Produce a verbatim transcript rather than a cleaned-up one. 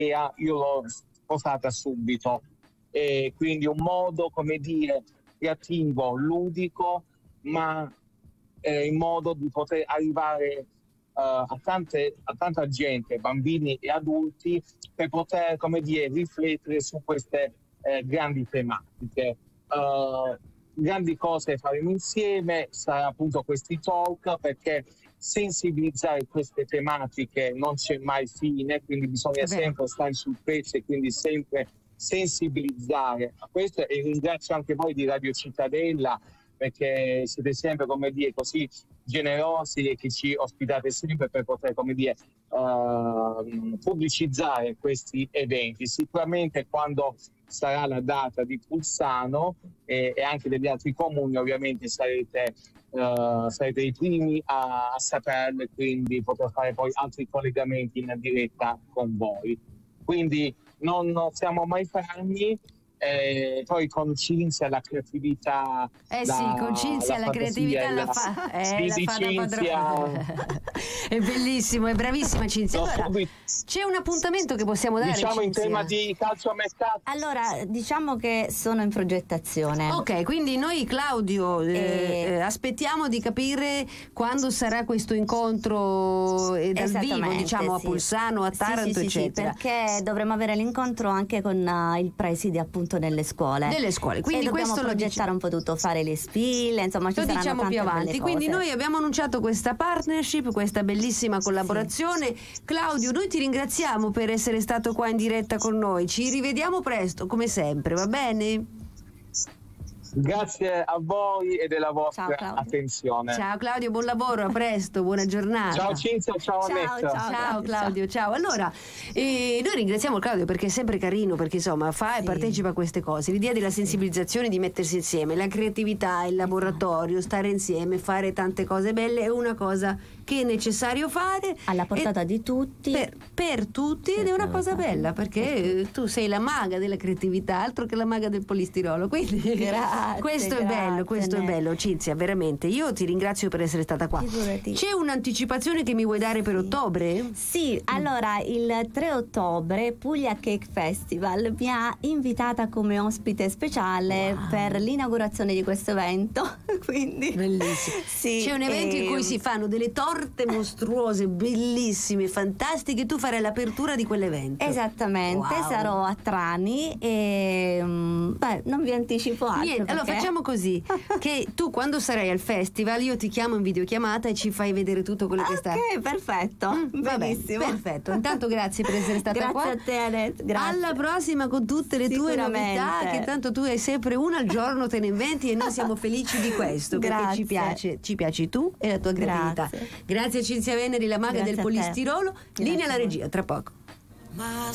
idea io l'ho sposata subito, e quindi un modo, come dire, creativo, ludico, ma eh, in modo di poter arrivare Uh, a, tante, a tanta gente, bambini e adulti, per poter, come dire, riflettere su queste eh, grandi tematiche. Uh, grandi cose faremo insieme, sarà appunto questi talk, perché sensibilizzare queste tematiche non c'è mai fine, quindi bisogna sempre stare sul pezzo e quindi sempre sensibilizzare a questo. E ringrazio anche voi di Radio Cittadella, perché siete sempre, come dire, così generosi e che ci ospitate sempre per poter, come dire, uh, pubblicizzare questi eventi. Sicuramente quando sarà la data di Pulsano e, e anche degli altri comuni, ovviamente sarete, uh, sarete i primi a, a saperlo, e quindi poter fare poi altri collegamenti in diretta con voi. Quindi non, non siamo mai fermi. Eh, poi con Cinzia la creatività, eh la, sì, con Cinzia la, la creatività la, la fa, eh, sì, la sì, fa Cinzia. Da è bellissimo, è bravissima Cinzia. Allora, c'è un appuntamento che possiamo dare, diciamo, Cinzia? in tema di calciomercato? Allora, diciamo che sono in progettazione. Ok, quindi noi, Claudio, e... eh, aspettiamo di capire quando sarà questo incontro eh, dal vivo, diciamo, sì. a Pulsano, a Taranto, sì, sì, eccetera. Sì, perché dovremo avere l'incontro anche con uh, il preside, appunto, nelle scuole. Nelle scuole, quindi e dobbiamo questo progettare lo un po' tutto, fare le spille, insomma, ci lo diciamo più avanti. Quindi noi abbiamo annunciato questa partnership, questa bellissima collaborazione. Sì. Claudio, noi ti ringraziamo per essere stato qua in diretta con noi. Ci rivediamo presto, come sempre, va bene? Grazie a voi e della vostra ciao, attenzione. Ciao Claudio, buon lavoro, a presto, buona giornata. Ciao Cinzia, ciao Annetta. Ciao, ciao, ciao Claudio, ciao. Allora, eh, noi ringraziamo Claudio perché è sempre carino, perché insomma fa e sì. partecipa a queste cose. L'idea della sensibilizzazione, di mettersi insieme, la creatività, il laboratorio, stare insieme, fare tante cose belle è una cosa che è necessario fare alla portata di tutti, per, per tutti, ed è una cosa bella, perché tu sei la maga della creatività, altro che la maga del polistirolo, quindi grazie, questo grazie, è bello, questo ne. è bello. Cinzia, veramente io ti ringrazio per essere stata qua. Figurati. C'è un'anticipazione che mi vuoi dare per sì. ottobre? Sì, allora il tre ottobre Puglia Cake Festival mi ha invitata come ospite speciale wow. per l'inaugurazione di questo evento. Quindi bellissimo. Sì, c'è un evento e... in cui si fanno delle torte mostruose, bellissime, fantastiche. Tu farai l'apertura di quell'evento. Esattamente, wow. sarò a Trani e beh, non vi anticipo altro. Niente, perché... allora facciamo così, che tu quando sarai al festival io ti chiamo in videochiamata e ci fai vedere tutto quello che sta. Ok, perfetto, mm, benissimo. Vabbè, perfetto. Intanto grazie per essere stata grazie qua. Grazie a te, Annette. Grazie. Alla prossima con tutte le tue novità, che tanto tu hai sempre una al giorno, te ne inventi, e noi siamo felici di questo, perché grazie. ci piace, ci piaci tu e la tua creatività. Grazie, grazie Cinzia Veneri, la maga grazie del polistirolo. Linea alla regia, tra poco.